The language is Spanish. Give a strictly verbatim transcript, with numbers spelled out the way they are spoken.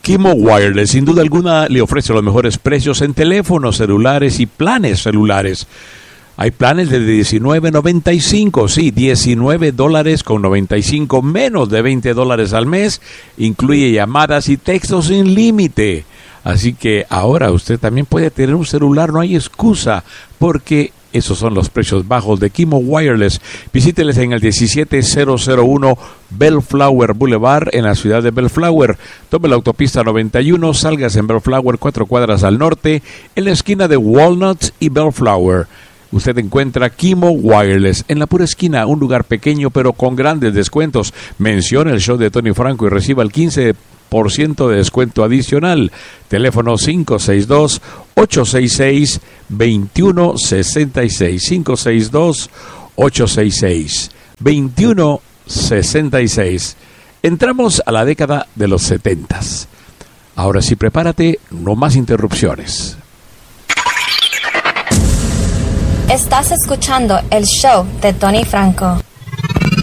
Kimo Wireless, sin duda alguna, le ofrece los mejores precios en teléfonos celulares y planes celulares. Hay planes de diecinueve noventa y cinco, sí, diecinueve dólares con noventa y cinco, menos de veinte dólares al mes. Incluye llamadas y textos sin límite. Así que ahora usted también puede tener un celular, no hay excusa, porque esos son los precios bajos de Kimo Wireless. Visíteles en el diecisiete mil uno Bellflower Boulevard en la ciudad de Bellflower. Tome la autopista noventa y uno, salgas en Bellflower cuatro cuadras al norte, en la esquina de Walnut y Bellflower. Usted encuentra Kimo Wireless en la pura esquina, un lugar pequeño pero con grandes descuentos. Mencione el show de Tony Franco y reciba el quince por ciento de descuento adicional. Teléfono cinco seis dos, ocho seis seis, dos uno seis seis. cinco seis dos, ocho seis seis, dos uno seis seis. Entramos a la década de los setentas. Ahora sí, prepárate, no más interrupciones. Estás escuchando el show de Tony Franco.